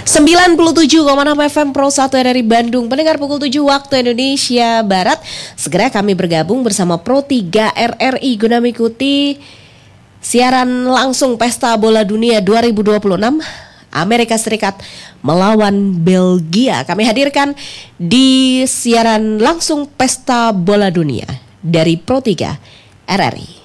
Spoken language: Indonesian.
97,6 FM Pro 1 dari Bandung. Pendengar pukul 7 waktu Indonesia Barat. Segera kami bergabung bersama Pro 3 RRI guna mengikuti siaran langsung Pesta Bola Dunia 2026 Amerika Serikat melawan Belgia. Kami hadirkan di siaran langsung Pesta Bola Dunia dari Pro 3 RRI.